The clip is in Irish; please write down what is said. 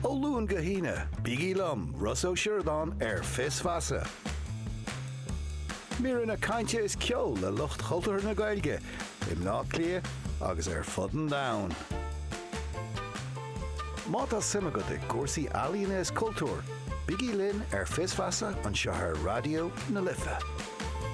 Olún go híne, Biggie Lum, Russo Sheridan Fis Fasa. Míranna cainte is ceol le lucht chultúir na Gaeilge, im ná clia agus fudden down. Máta simime de cuasaí alíonna is cultúr, Biggie Lynn Fis Fasa an Shahar Radio na Lifa.